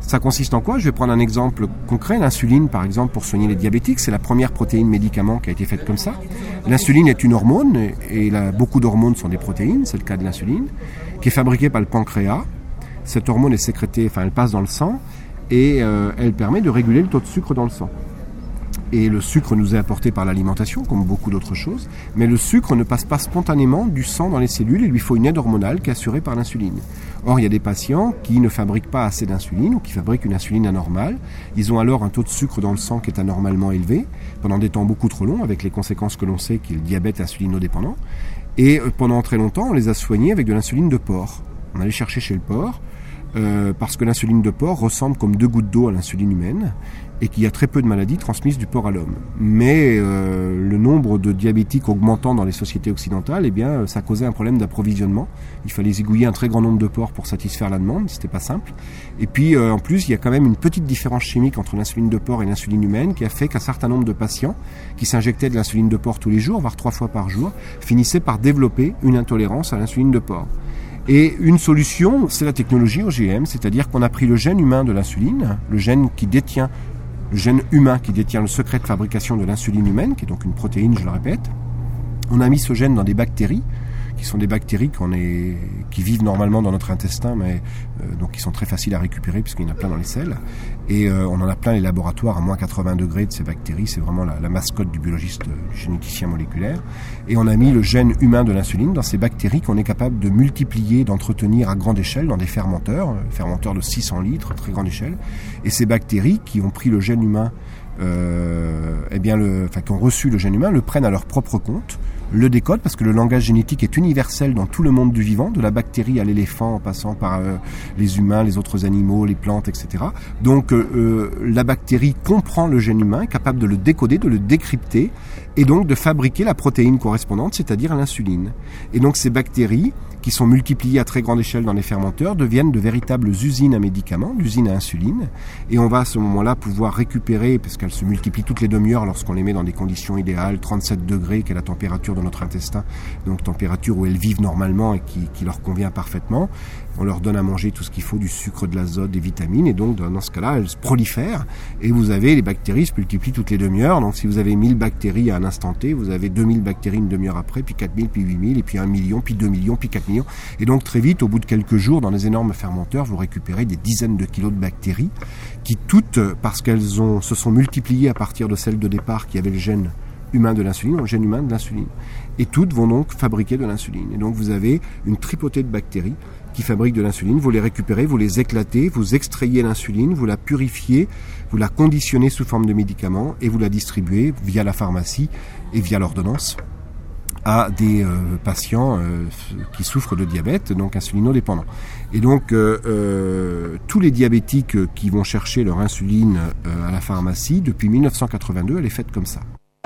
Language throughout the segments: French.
Ça consiste en quoi ? Je vais prendre un exemple concret. L'insuline, par exemple, pour soigner les diabétiques, c'est la première protéine médicament qui a été faite comme ça. L'insuline est une hormone, et beaucoup d'hormones sont des protéines, c'est le cas de l'insuline, qui est fabriquée par le pancréas. Cette hormone est sécrétée, elle passe dans le sang, et elle permet de réguler le taux de sucre dans le sang. Et le sucre nous est apporté par l'alimentation, comme beaucoup d'autres choses, mais le sucre ne passe pas spontanément du sang dans les cellules, il lui faut une aide hormonale qui est assurée par l'insuline. Or, il y a des patients qui ne fabriquent pas assez d'insuline ou qui fabriquent une insuline anormale. Ils ont alors un taux de sucre dans le sang qui est anormalement élevé, pendant des temps beaucoup trop longs, avec les conséquences que l'on sait, qui est le diabète insulinodépendant. Et pendant très longtemps, on les a soignés avec de l'insuline de porc. On allait chercher chez le porc, parce que l'insuline de porc ressemble comme 2 gouttes d'eau à l'insuline humaine, et qu'il y a très peu de maladies transmises du porc à l'homme. Mais le nombre de diabétiques augmentant dans les sociétés occidentales, ça causait un problème d'approvisionnement. Il fallait zigouiller un très grand nombre de porcs pour satisfaire la demande, c'était pas simple. Et puis en plus, il y a quand même une petite différence chimique entre l'insuline de porc et l'insuline humaine qui a fait qu'un certain nombre de patients qui s'injectaient de l'insuline de porc tous les jours, voire 3 fois par jour, finissaient par développer une intolérance à l'insuline de porc. Et une solution, c'est la technologie OGM, c'est-à-dire qu'on a pris le gène humain de l'insuline, le gène humain qui détient le secret de fabrication de l'insuline humaine, qui est donc une protéine, je le répète. On a mis ce gène dans des bactéries, qui sont des bactéries qui vivent normalement dans notre intestin, mais donc qui sont très faciles à récupérer puisqu'il y en a plein dans les selles. Et on en a plein les laboratoires à moins 80 degrés de ces bactéries. C'est vraiment la mascotte du biologiste, du généticien moléculaire. Et on a mis le gène humain de l'insuline dans ces bactéries qu'on est capable de multiplier, d'entretenir à grande échelle dans des fermenteurs de 600 litres, très grande échelle. Et ces bactéries qui ont pris le gène humain, qui ont reçu le gène humain, le prennent à leur propre compte, le décodent, parce que le langage génétique est universel dans tout le monde du vivant, de la bactérie à l'éléphant, en passant par les humains, les autres animaux, les plantes, etc. Donc la bactérie comprend le gène humain, est capable de le décoder, de le décrypter, et donc de fabriquer la protéine correspondante, c'est-à-dire l'insuline. Et donc ces bactéries, qui sont multipliées à très grande échelle dans les fermenteurs, deviennent de véritables usines à médicaments, l'usine à insuline, et on va à ce moment-là pouvoir récupérer, parce qu'elles se multiplient toutes les demi-heures lorsqu'on les met dans des conditions idéales, 37 degrés, qui est la température de notre intestin, donc température où elles vivent normalement et qui leur convient parfaitement. On leur donne à manger tout ce qu'il faut, du sucre, de l'azote, des vitamines, et donc dans ce cas-là, elles se prolifèrent, et vous avez, les bactéries se multiplient toutes les demi-heures, donc si vous avez 1000 bactéries à un instant T, vous avez 2000 bactéries une demi-heure après, puis 4000, puis 8000, et puis 1 million, puis 2 millions, puis 4 millions, et donc très vite, au bout de quelques jours, dans les énormes fermenteurs, vous récupérez des dizaines de kilos de bactéries, qui toutes, parce qu'elles se sont multipliées à partir de celles de départ qui avaient le gène humain de l'insuline, le gène humain de l'insuline. Et toutes vont donc fabriquer de l'insuline. Et donc vous avez une tripotée de bactéries qui fabriquent de l'insuline, vous les récupérez, vous les éclatez, vous extrayez l'insuline, vous la purifiez, vous la conditionnez sous forme de médicaments et vous la distribuez via la pharmacie et via l'ordonnance à des patients qui souffrent de diabète, donc insulinodépendants. Et donc tous les diabétiques qui vont chercher leur insuline à la pharmacie, depuis 1982, elle est faite comme ça.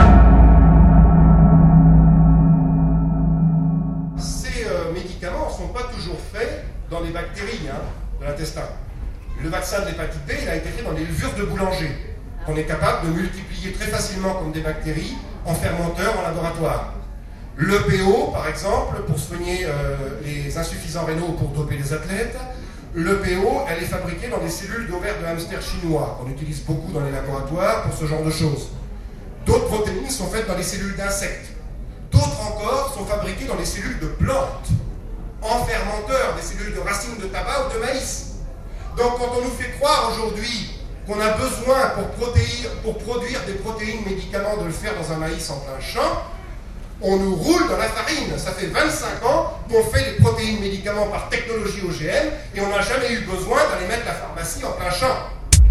Dans les bactéries de l'intestin. Le vaccin de l'hépatite B, il a été fait dans des levures de boulanger, qu'on est capable de multiplier très facilement comme des bactéries en fermenteurs en laboratoire. L'EPO, par exemple, pour soigner les insuffisants rénaux ou pour doper les athlètes, l'EPO, elle est fabriquée dans des cellules d'ovaires de hamster chinois, qu'on utilise beaucoup dans les laboratoires pour ce genre de choses. D'autres protéines sont faites dans les cellules d'insectes. D'autres encore sont fabriquées dans les cellules de plantes, en fermenteur, des cellules de racines de tabac ou de maïs. Donc quand on nous fait croire aujourd'hui qu'on a besoin pour produire des protéines médicaments de le faire dans un maïs en plein champ, on nous roule dans la farine. Ça fait 25 ans qu'on fait les protéines médicaments par technologie OGM et on n'a jamais eu besoin d'aller mettre la pharmacie en plein champ.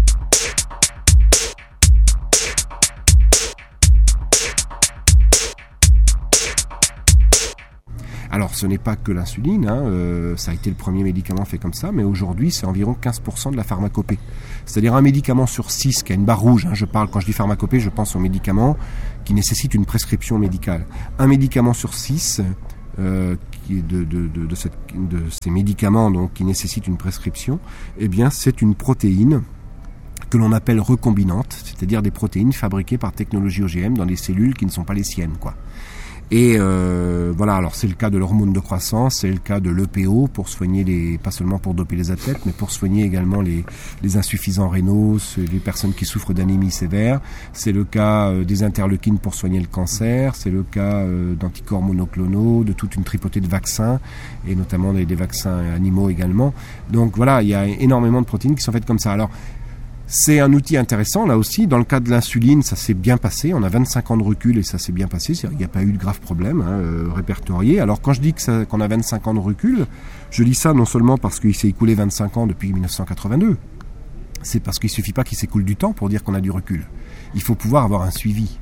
Alors ce n'est pas que l'insuline, ça a été le premier médicament fait comme ça, mais aujourd'hui c'est environ 15% de la pharmacopée. C'est-à-dire un médicament sur 6 qui a une barre rouge, quand je dis pharmacopée, je pense aux médicaments qui nécessitent une prescription médicale. Un médicament sur 6 de ces médicaments donc, qui nécessitent une prescription, c'est une protéine que l'on appelle recombinante, c'est-à-dire des protéines fabriquées par technologie OGM dans des cellules qui ne sont pas les siennes, quoi. Et voilà, alors c'est le cas de l'hormone de croissance, c'est le cas de l'EPO pour soigner pas seulement pour doper les athlètes, mais pour soigner également les insuffisants rénaux, les personnes qui souffrent d'anémie sévère. C'est le cas des interleukines pour soigner le cancer, c'est le cas d'anticorps monoclonaux, de toute une tripotée de vaccins, et notamment des vaccins animaux également. Donc voilà, il y a énormément de protéines qui sont faites comme ça. Alors, c'est un outil intéressant, là aussi. Dans le cas de l'insuline, ça s'est bien passé. On a 25 ans de recul et ça s'est bien passé. C'est-à-dire qu'il n'y a pas eu de graves problèmes répertoriés. Alors, quand je dis qu'on a 25 ans de recul, je dis ça non seulement parce qu'il s'est écoulé 25 ans depuis 1982. C'est parce qu'il ne suffit pas qu'il s'écoule du temps pour dire qu'on a du recul. Il faut pouvoir avoir un suivi.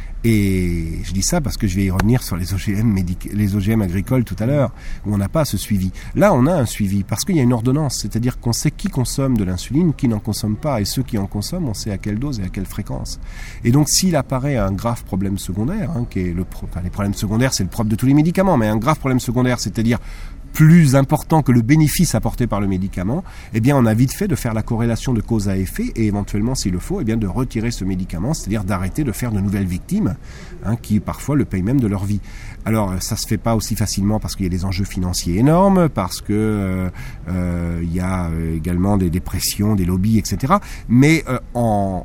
Et je dis ça parce que je vais y revenir sur les OGM agricoles tout à l'heure, où on n'a pas ce suivi. Là, on a un suivi parce qu'il y a une ordonnance, c'est-à-dire qu'on sait qui consomme de l'insuline, qui n'en consomme pas, et ceux qui en consomment, on sait à quelle dose et à quelle fréquence. Et donc, s'il apparaît un grave problème secondaire, qui est les problèmes secondaires, c'est le propre de tous les médicaments, mais un grave problème secondaire, c'est-à-dire plus important que le bénéfice apporté par le médicament, eh bien on a vite fait de faire la corrélation de cause à effet et éventuellement, s'il le faut, eh bien de retirer ce médicament, c'est-à-dire d'arrêter de faire de nouvelles victimes, qui parfois le payent même de leur vie. Alors ça se fait pas aussi facilement parce qu'il y a des enjeux financiers énormes, parce que il y a également des pressions, des lobbies, etc. Mais en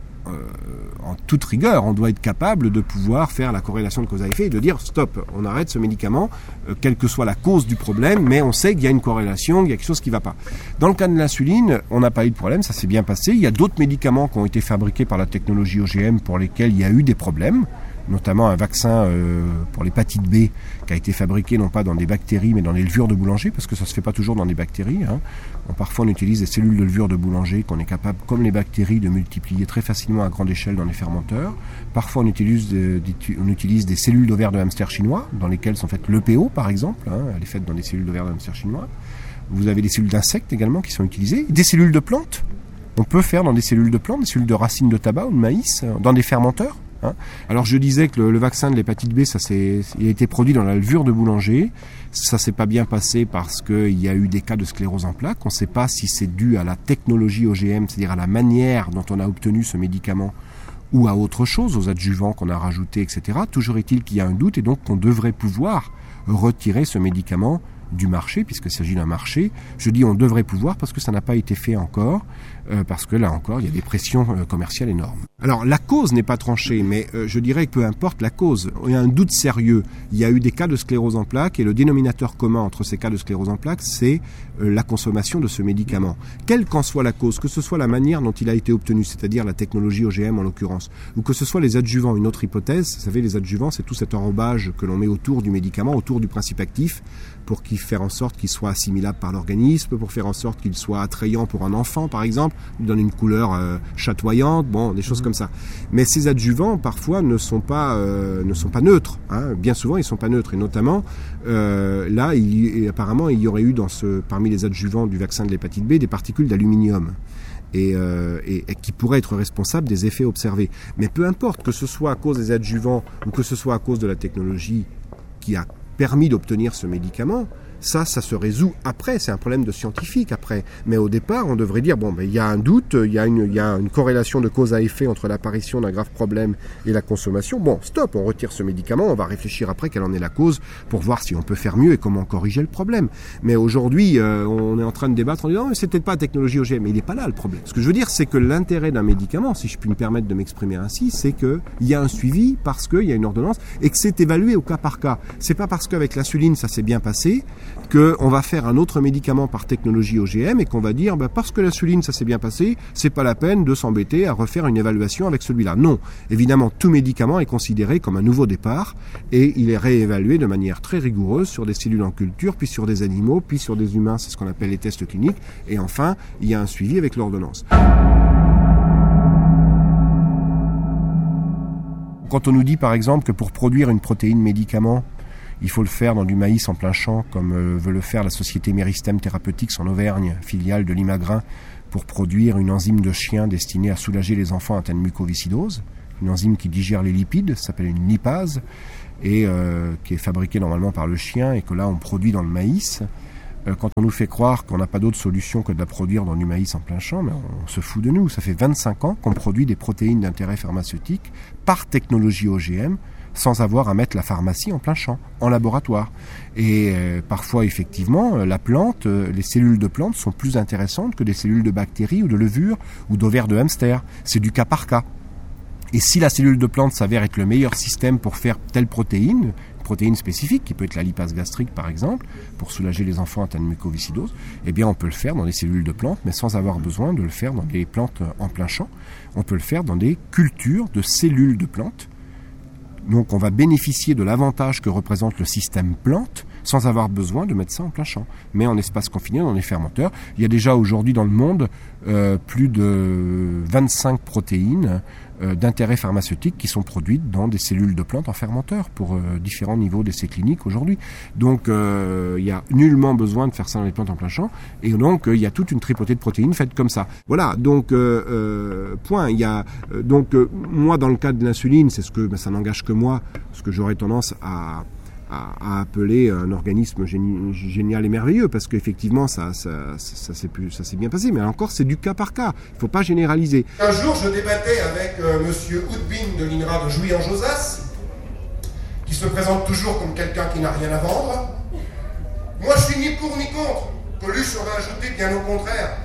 toute rigueur, on doit être capable de pouvoir faire la corrélation de cause à effet et de dire stop, on arrête ce médicament, quelle que soit la cause du problème, mais on sait qu'il y a une corrélation, il y a quelque chose qui ne va pas. Dans le cas de l'insuline, on n'a pas eu de problème, ça s'est bien passé. Il y a d'autres médicaments qui ont été fabriqués par la technologie OGM pour lesquels il y a eu des problèmes, notamment un vaccin pour l'hépatite B qui a été fabriqué non pas dans des bactéries mais dans des levures de boulanger, parce que ça ne se fait pas toujours dans des bactéries. Parfois on utilise des cellules de levure de boulanger qu'on est capable, comme les bactéries, de multiplier très facilement à grande échelle dans les fermenteurs. Parfois on utilise des cellules d'ovaires de hamster chinois dans lesquelles sont faites l'EPO par exemple, elle est faite dans des cellules d'ovaires de hamster chinois. Vous avez des cellules d'insectes également qui sont utilisées, des cellules de plantes. On peut faire dans des cellules de plantes, des cellules de racines de tabac ou de maïs, dans des fermenteurs. Alors je disais que le vaccin de l'hépatite B, il a été produit dans la levure de boulanger. Ça s'est pas bien passé parce qu'il y a eu des cas de sclérose en plaques. On ne sait pas si c'est dû à la technologie OGM, c'est-à-dire à la manière dont on a obtenu ce médicament, ou à autre chose, aux adjuvants qu'on a rajoutés, etc. Toujours est-il qu'il y a un doute et donc qu'on devrait pouvoir retirer ce médicament du marché, puisqu'il s'agit d'un marché. Je dis on devrait pouvoir parce que ça n'a pas été fait encore, parce que là encore il y a des pressions commerciales énormes. Alors la cause n'est pas tranchée, mais je dirais que peu importe la cause, il y a un doute sérieux. Il y a eu des cas de sclérose en plaques et le dénominateur commun entre ces cas de sclérose en plaques, c'est la consommation de ce médicament. Quelle qu'en soit la cause, que ce soit la manière dont il a été obtenu, c'est-à-dire la technologie OGM en l'occurrence, ou que ce soit les adjuvants, une autre hypothèse, vous savez les adjuvants c'est tout cet enrobage que l'on met autour du médicament, autour du principe actif, pour faire en sorte qu'il soit assimilable par l'organisme, pour faire en sorte qu'il soit attrayant pour un enfant par exemple, lui donne une couleur chatoyante, des choses comme ça. Mais ces adjuvants parfois ne sont pas neutres, bien souvent ils ne sont pas neutres, et notamment là apparemment il y aurait eu parmi les adjuvants du vaccin de l'hépatite B des particules d'aluminium. Et qui pourraient être responsables des effets observés. Mais peu importe, que ce soit à cause des adjuvants ou que ce soit à cause de la technologie qui a permis d'obtenir ce médicament, ça se résout après, c'est un problème de scientifique après. Mais au départ, on devrait dire, il y a un doute, il y a une corrélation de cause à effet entre l'apparition d'un grave problème et la consommation. Stop, on retire ce médicament, on va réfléchir après quelle en est la cause pour voir si on peut faire mieux et comment corriger le problème. Mais aujourd'hui, on est en train de débattre en disant, mais c'est peut-être pas la technologie OGM, mais il n'est pas là le problème. Ce que je veux dire, c'est que l'intérêt d'un médicament, si je puis me permettre de m'exprimer ainsi, c'est qu'il y a un suivi parce qu'il y a une ordonnance et que c'est évalué au cas par cas. C'est pas parce qu'avec l'insuline, ça s'est bien passé qu'on va faire un autre médicament par technologie OGM et qu'on va dire parce que l'insuline ça s'est bien passé, c'est pas la peine de s'embêter à refaire une évaluation avec celui-là. Non, évidemment tout médicament est considéré comme un nouveau départ et il est réévalué de manière très rigoureuse sur des cellules en culture, puis sur des animaux, puis sur des humains, c'est ce qu'on appelle les tests cliniques, et enfin il y a un suivi avec l'ordonnance. Quand on nous dit par exemple que pour produire une protéine médicament, il faut le faire dans du maïs en plein champ, comme veut le faire la société Meristem Therapeutics en Auvergne, filiale de Limagrin, pour produire une enzyme de chien destinée à soulager les enfants atteints de mucoviscidose, une enzyme qui digère les lipides, ça s'appelle une lipase, et qui est fabriquée normalement par le chien, et que là on produit dans le maïs. Quand on nous fait croire qu'on n'a pas d'autre solution que de la produire dans du maïs en plein champ, mais on se fout de nous. Ça fait 25 ans qu'on produit des protéines d'intérêt pharmaceutique par technologie OGM, sans avoir à mettre la pharmacie en plein champ, en laboratoire. Et parfois, effectivement, la plante, les cellules de plante sont plus intéressantes que des cellules de bactéries ou de levures ou d'ovaires de hamster. C'est du cas par cas. Et si la cellule de plante s'avère être le meilleur système pour faire telle protéine spécifique, qui peut être la lipase gastrique par exemple, pour soulager les enfants atteints de mucoviscidose, eh bien on peut le faire dans des cellules de plantes, mais sans avoir besoin de le faire dans des plantes en plein champ. On peut le faire dans des cultures de cellules de plantes. Donc on va bénéficier de l'avantage que représente le système plante sans avoir besoin de mettre ça en plein champ. Mais en espace confiné, dans les fermenteurs, il y a déjà aujourd'hui dans le monde plus de 25 protéines d'intérêt pharmaceutique qui sont produites dans des cellules de plantes en fermenteur pour différents niveaux d'essais cliniques aujourd'hui. Donc il n'y a nullement besoin de faire ça dans les plantes en plein champ. Et donc il y a toute une tripotée de protéines faites comme ça. Voilà, donc point. Il y a moi dans le cas de l'insuline, c'est ce que ça n'engage que moi, ce que j'aurais tendance à appeler un organisme génial et merveilleux, parce qu'effectivement ça s'est bien passé, mais encore c'est du cas par cas, il ne faut pas généraliser. Un jour je débattais avec monsieur Houdbin de l'INRA de Jouy-en-Josas, qui se présente toujours comme quelqu'un qui n'a rien à vendre. Moi je suis ni pour ni contre, Coluche aurait ajouté bien au contraire.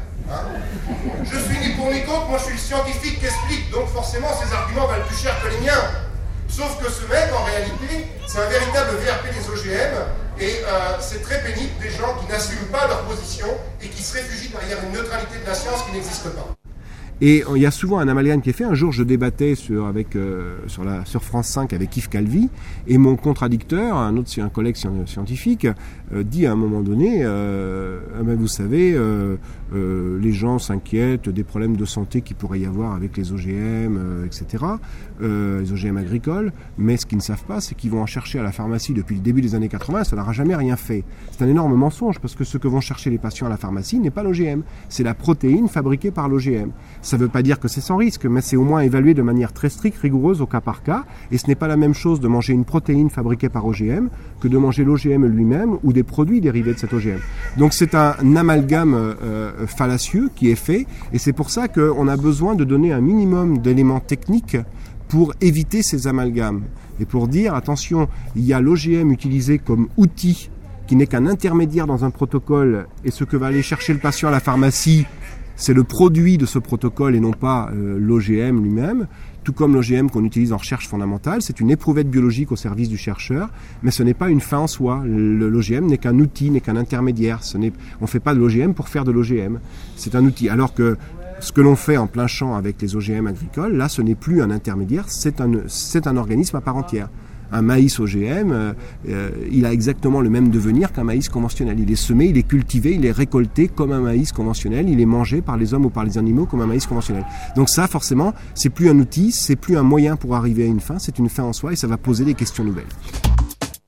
Je suis ni pour ni contre, moi je suis le scientifique qui explique, donc forcément ces arguments valent plus cher que les miens. Sauf que ce mec, en réalité, c'est un véritable VRP des OGM, et c'est très pénible des gens qui n'assument pas leur position et qui se réfugient derrière une neutralité de la science qui n'existe pas. Et il y a souvent un amalgame qui est fait. Un jour, je débattais sur France 5 avec Yves Calvi, et mon contradicteur, un collègue scientifique, dit à un moment donné, vous savez, les gens s'inquiètent des problèmes de santé qu'il pourrait y avoir avec les OGM, etc., les OGM agricoles, mais ce qu'ils ne savent pas, c'est qu'ils vont en chercher à la pharmacie depuis le début des années 80, ça leur a jamais rien fait. C'est un énorme mensonge, parce que ce que vont chercher les patients à la pharmacie n'est pas l'OGM, c'est la protéine fabriquée par l'OGM. Ça ne veut pas dire que c'est sans risque, mais c'est au moins évalué de manière très stricte, rigoureuse, au cas par cas. Et ce n'est pas la même chose de manger une protéine fabriquée par OGM que de manger l'OGM lui-même ou des produits dérivés de cet OGM. Donc c'est un amalgame fallacieux qui est fait, et c'est pour ça qu'on a besoin de donner un minimum d'éléments techniques pour éviter ces amalgames. Et pour dire, attention, il y a l'OGM utilisé comme outil qui n'est qu'un intermédiaire dans un protocole, et ce que va aller chercher le patient à la pharmacie, c'est le produit de ce protocole et non pas l'OGM lui-même, tout comme l'OGM qu'on utilise en recherche fondamentale. C'est une éprouvette biologique au service du chercheur, mais ce n'est pas une fin en soi. L'OGM n'est qu'un outil, n'est qu'un intermédiaire. On ne fait pas de l'OGM pour faire de l'OGM. C'est un outil. Alors que ce que l'on fait en plein champ avec les OGM agricoles, là, ce n'est plus un intermédiaire, c'est un organisme à part entière. Un maïs OGM, il a exactement le même devenir qu'un maïs conventionnel. Il est semé, il est cultivé, il est récolté comme un maïs conventionnel, il est mangé par les hommes ou par les animaux comme un maïs conventionnel. Donc ça, forcément, c'est plus un outil, c'est plus un moyen pour arriver à une fin, c'est une fin en soi et ça va poser des questions nouvelles.